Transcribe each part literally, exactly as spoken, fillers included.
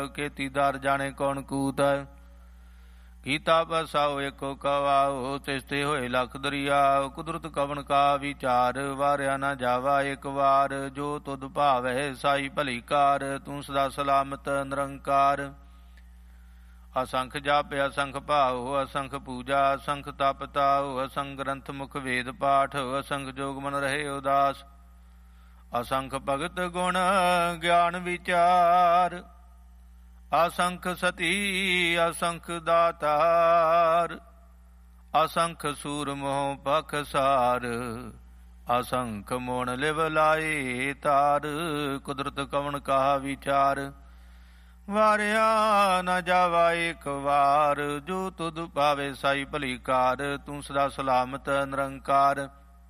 केती दार जाने कौन कूत कीता बसाओ एको कवाओ तिसते होए लख दरियाओ कुदरत कवन का विचार वारिया न जावा एक वार जो तुद भावै साई भली कार तू सदा सलामत निरंकार असंख जाप असंख भाओ असंख पूजा असंख तप ताओ असंख ग्रंथ मुख वेद पाठ असंख जोग मन रहे उदास असंख भगत गुण ज्ञान विचार असंख सती असंख दातार असंख सूर मोह पखसार असंख मोण लिव लाए तार कुदरत कवन का विचार वारिया न जावा एक वार जो तुद पावे साई भली कार तू सदा सलामत निरंकार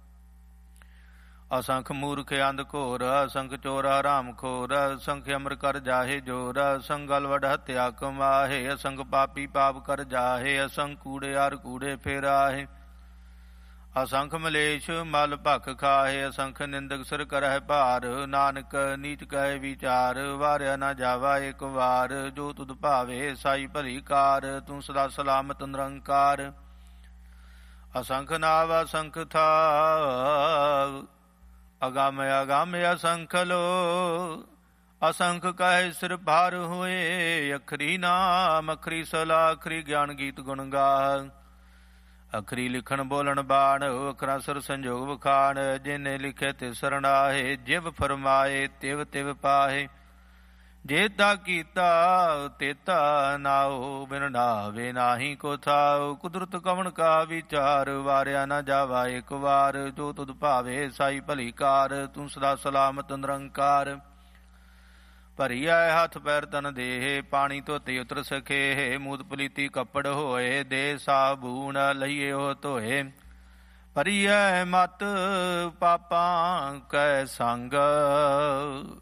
असंख मूर्ख अंध घोर असंख चोर हराम खोर असंख अमर कर जाहे जोर असंख गल वड हत्या कमाहे असंख पापी पाप कर जाहे असंख कूड़े आर कूड़े फेराहे असंख मलेश मल भख खाहे असंख निंदक सिर करह भार नानक नीच कहे विचार वारिया न जावा एक वार जो तुद भावे साई भली कार तू सदा सलामत निरंकार असंख नाव असंख था अगम अगम असंख लो असंख कहे सिर भार हुए अखरी नाम अखरी सलाह अखरी ज्ञान गीत गुण गा अखरी लिखण बोलन बाण अखरा सिर संजोग वखाण जिने लिखे ते सरणाहे जिव फरमाए तिव तिव पाहे जेता कीता तेता नाओ बिन नावे नाही को थाओ कुदरत कवन का विचार वारिया न जावा एक वार जो तुद भावे साई भली कार तू सदा सलामत निरंकार भरिया हथ पैर तन देह पानी धोते उतर सके मूत पलीती कपड़ होए दे साबून लईए हो धोए भरिया मत पापां कै संग